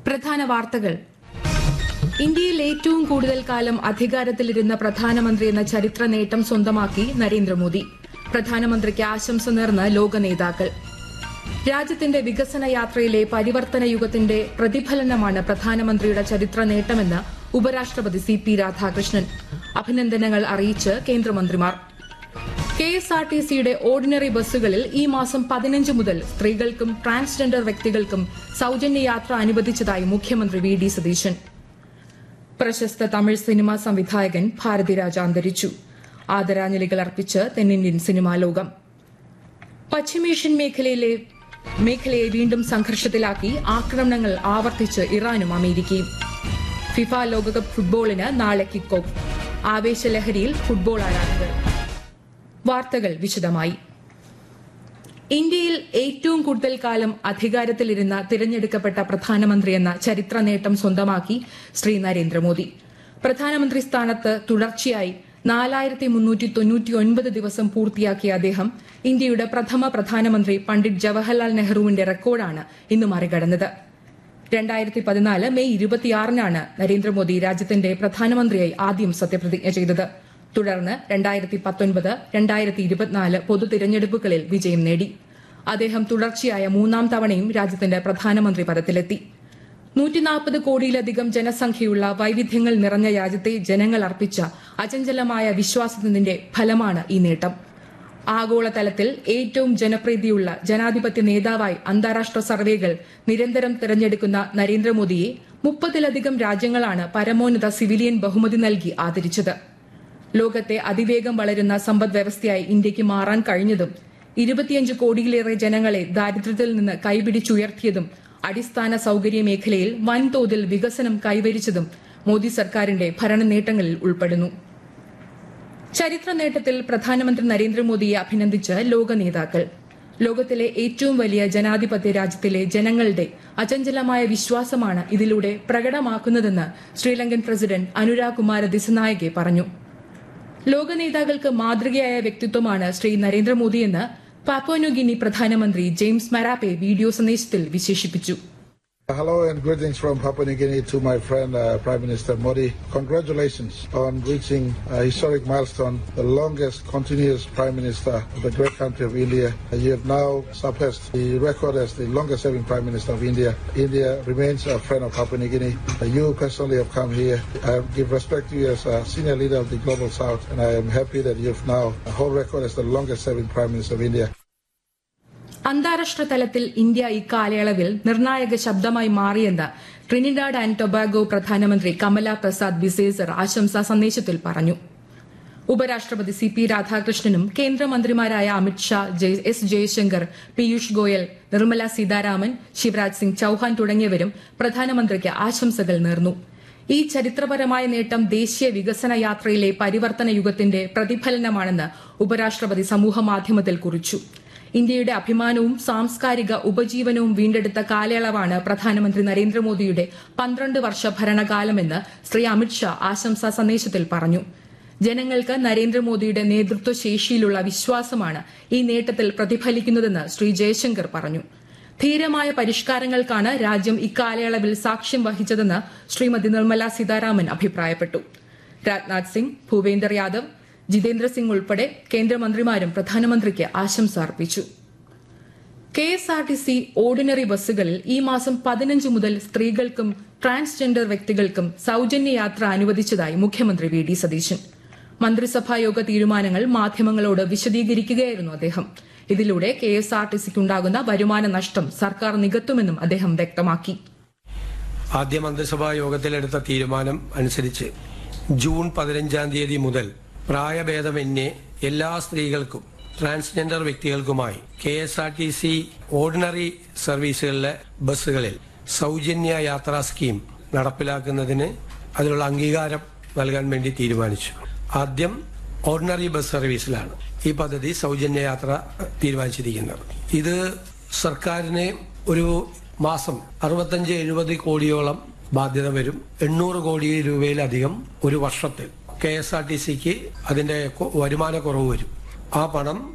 പ്രധാന വാർത്തകൾ. ഇന്ത്യയിൽ ഏറ്റവും കൂടുതൽ കാലം അധികാരത്തിലിരുന്ന പ്രധാനമന്ത്രി എന്ന ചരിത്ര നേട്ടം സ്വന്തമാക്കി നരേന്ദ്രമോദി. പ്രധാനമന്ത്രിക്ക് ആശംസ നേർന്ന് ലോക നേതാക്കൾ. രാജ്യത്തിന്റെ വികസന യാത്രയിലെ പരിവർത്തന യുഗത്തിന്റെ പ്രതിഫലനമാണ് പ്രധാനമന്ത്രിയുടെ ചരിത്ര നേട്ടമെന്ന് ഉപരാഷ്ട്രപതി CP രാധാകൃഷ്ണൻ. അഭിനന്ദനങ്ങൾ അറിയിച്ച് കേന്ദ്രമന്ത്രിമാർ. KSRTCയുടെ ഓർഡിനറി ബസ്സുകളിൽ ഈ മാസം 15 മുതൽ സ്ത്രീകൾക്കും ട്രാൻസ്ജെൻഡർ വ്യക്തികൾക്കും സൌജന്യ യാത്ര അനുവദിച്ചതായി മുഖ്യമന്ത്രി VD സതീശൻ. പ്രശസ്ത തമിഴ് സിനിമാ സംവിധായകൻ ഭാരതിരാജ അന്തരിച്ചു. ആദരാഞ്ജലികൾ അർപ്പിച്ച് തെന്നിന്ത്യൻ സിനിമാ ലോകം. പശ്ചിമേഷ്യൻ മേഖലയെ വീണ്ടും സംഘർഷത്തിലാക്കി ആക്രമണങ്ങൾ ആവർത്തിച്ച് ഇറാനും അമേരിക്കയും. ഫിഫ ലോകകപ്പ് ഫുട്ബോളിന് നാളെ കിക്ക് ഓഫ്. ആവേശലഹരിയിൽ ഫുട്ബോൾ ആരാധകർ. വാർത്തകൾ വിശദമായി. ഇന്ത്യയിൽ ഏറ്റവും കൂടുതൽ കാലം അധികാരത്തിലിരുന്ന തിരഞ്ഞെടുക്കപ്പെട്ട പ്രധാനമന്ത്രി എന്ന ചരിത്ര നേട്ടം സ്വന്തമാക്കി ശ്രീ നരേന്ദ്രമോദി. പ്രധാനമന്ത്രി സ്ഥാനത്ത് തുടർച്ചയായി 4399 ദിവസം പൂർത്തിയാക്കിയ അദ്ദേഹം ഇന്ത്യയുടെ പ്രഥമ പ്രധാനമന്ത്രി പണ്ഡിറ്റ് ജവഹർലാൽ നെഹ്റുവിന്റെ റെക്കോർഡാണ് ഇന്ന് മറികടന്നത്. 2014 മെയ് 26-നാണ് നരേന്ദ്രമോദി രാജ്യത്തിന്റെ പ്രധാനമന്ത്രിയായി ആദ്യം സത്യപ്രതിജ്ഞ ചെയ്തത്. തുടർന്ന് 2019, 2024 പൊതു തിരഞ്ഞെടുപ്പുകളിൽ വിജയം നേടി. അദ്ദേഹം തുടർച്ചയായ മൂന്നാം തവണയും രാജ്യത്തിന്റെ പ്രധാനമന്ത്രി പദത്തിലെത്തി. 140 കോടിയിലധികം ജനസംഖ്യയുള്ള വൈവിധ്യങ്ങൾ നിറഞ്ഞ രാജ്യത്തെ ജനങ്ങൾ അർപ്പിച്ച അചഞ്ചലമായ വിശ്വാസത്തിന്റെ ഫലമാണ് ഈ നേട്ടം. ആഗോളതലത്തിൽ ഏറ്റവും ജനപ്രീതിയുള്ള ജനാധിപത്യ നേതാവായി അന്താരാഷ്ട്ര സർവേകൾ നിരന്തരം തിരഞ്ഞെടുക്കുന്ന നരേന്ദ്രമോദിയെ 30-ലധികം രാജ്യങ്ങളാണ് പരമോന്നത സിവിലിയൻ ബഹുമതി നൽകി ആദരിച്ചത്. ലോകത്തെ അതിവേഗം വളരുന്ന സമ്പദ് വ്യവസ്ഥയായി ഇന്ത്യയ്ക്ക് മാറാൻ കഴിഞ്ഞതും 25 കോടിയിലേറെ ജനങ്ങളെ ദാരിദ്ര്യത്തിൽ നിന്ന് കൈപിടിച്ചുയർത്തിയതും അടിസ്ഥാന സൌകര്യ മേഖലയിൽ വൻതോതിൽ വികസനം കൈവരിച്ചതും മോദി സർക്കാരിന്റെ ഭരണ നേട്ടങ്ങളിൽ ഉൾപ്പെടുന്നു. ചരിത്ര നേട്ടത്തിൽ പ്രധാനമന്ത്രി നരേന്ദ്രമോദിയെ അഭിനന്ദിച്ച് ലോക നേതാക്കൾ. ലോകത്തിലെ ഏറ്റവും വലിയ ജനാധിപത്യ രാജ്യത്തിലെ ജനങ്ങളുടെ അചഞ്ചലമായ വിശ്വാസമാണ് ഇതിലൂടെ പ്രകടമാക്കുന്നതെന്ന് ശ്രീലങ്കൻ പ്രസിഡന്റ് അനുരാഗ് കുമാര ദിസനായകെ പറഞ്ഞു. ലോക നേതാക്കൾക്ക് മാതൃകയായ വ്യക്തിത്വമാണ് ശ്രീ നരേന്ദ്രമോദിയെന്ന് പാപ്പുവ പ്രധാനമന്ത്രി ജെയിംസ് മരാപ്പെ വീഡിയോ സന്ദേശത്തിൽ വിശേഷിപ്പിച്ചു. Hello and greetings from Papua New Guinea to my friend Prime Minister Modi. Congratulations on reaching a historic milestone, the longest continuous Prime Minister of the great country of India. You have now surpassed the record as the longest serving Prime Minister of India. India remains a friend of Papua New Guinea. You personally have come here. I give respect to you as a senior leader of the Global South, and I am happy that you have now a whole record as the longest serving Prime Minister of India. അന്താരാഷ്ട്ര തലത്തിൽ India ഇക്കാലയളവിൽ നിർണായക ശബ്ദമായി മാറിയെന്ന് Trinidad and Tobago പ്രധാനമന്ത്രി കമല പ്രസാദ് ബിസേസർ ആശംസാ സന്ദേശത്തിൽ പറഞ്ഞു. ഉപരാഷ്ട്രപതി CP രാധാകൃഷ്ണനും കേന്ദ്രമന്ത്രിമാരായ അമിത്ഷാ, S ജയശങ്കർ, പീയൂഷ് ഗോയൽ, നിർമ്മല സീതാരാമൻ, ശിവരാജ് സിംഗ് ചൌഹാൻ തുടങ്ങിയവരും പ്രധാനമന്ത്രിക്ക് ആശംസകൾ നേർന്നു. ഈ ചരിത്രപരമായ നേട്ടം ദേശീയ വികസന യാത്രയിലെ പരിവർത്തന യുഗത്തിന്റെ പ്രതിഫലനമാണെന്ന് ഉപരാഷ്ട്രപതി സമൂഹമാധ്യമത്തിൽ കുറിച്ചു. ഇന്ത്യയുടെ അഭിമാനവും സാംസ്കാരിക ഉപജീവനവും വീണ്ടെടുത്ത കാലയളവാണ് പ്രധാനമന്ത്രി നരേന്ദ്രമോദിയുടെ 12 വർഷ ഭരണകാലമെന്ന് ശ്രീ അമിത്ഷാ ആശംസാ സന്ദേശത്തിൽ പറഞ്ഞു. ജനങ്ങൾക്ക് നരേന്ദ്രമോദിയുടെ നേതൃത്വ ശേഷിയിലുള്ള വിശ്വാസമാണ് ഈ നേട്ടത്തിൽ പ്രതിഫലിക്കുന്നതെന്ന് ശ്രീ ജയശങ്കർ പറഞ്ഞു. ധീരമായ പരിഷ്കാരങ്ങൾക്കാണ് രാജ്യം ഇക്കാലയളവിൽ സാക്ഷ്യം വഹിച്ചതെന്ന് ശ്രീമതി നിർമ്മല സീതാരാമൻ അഭിപ്രായപ്പെട്ടു. രാജ്നാഥ് സിംഗ്, ഭൂപേന്ദർ യാദവ്, ജിതേന്ദ്ര സിംഗ് ഉൾപ്പെടെ കേന്ദ്രമന്ത്രിമാരും പ്രധാനമന്ത്രിക്ക് ആശംസ അർപ്പിച്ചു. KSRTC ഓർഡിനറി ബസ്സുകളിൽ ഈ മാസം 15 മുതൽ സ്ത്രീകൾക്കും ട്രാൻസ്ജെൻഡർ വ്യക്തികൾക്കും സൌജന്യ യാത്ര അനുവദിച്ചതായി മുഖ്യമന്ത്രി VD സതീശൻ. മന്ത്രിസഭായോഗ തീരുമാനങ്ങൾ മാധ്യമങ്ങളോട് വിശദീകരിക്കുകയായിരുന്നു അദ്ദേഹം. ഇതിലൂടെ KSRTCക്കുണ്ടാകുന്ന വരുമാന നഷ്ടം സർക്കാർ നികത്തുമെന്നും അദ്ദേഹം വ്യക്തമാക്കി. ആദ്യ മന്ത്രിസഭാ യോഗത്തിലെടുത്ത തീരുമാനം അനുസരിച്ച് ജൂൺ 15-ാം തീയതി മുതൽ പ്രായഭേദമന്യേ എല്ലാ സ്ത്രീകൾക്കും ട്രാൻസ്ജെൻഡർ വ്യക്തികൾക്കുമായി KSRTC ഓർഡിനറി സർവീസുകളിലെ ബസ്സുകളിൽ സൌജന്യ യാത്രാ സ്കീം നടപ്പിലാക്കുന്നതിന് അതിനുള്ള അംഗീകാരം നൽകാൻ വേണ്ടി തീരുമാനിച്ചു. ആദ്യം ഓർഡിനറി ബസ് സർവീസിലാണ് ഈ പദ്ധതി സൌജന്യ യാത്ര തീരുമാനിച്ചിരിക്കുന്നത്. ഇത് സർക്കാരിന് ഒരു മാസം 65-70 കോടിയോളം ബാധ്യത വരും. 800 കോടി രൂപയിലധികം ഒരു വർഷത്തിൽ KSRTCക്ക് അതിന്റെ വരുമാന കുറവ് വരും. ആ പണം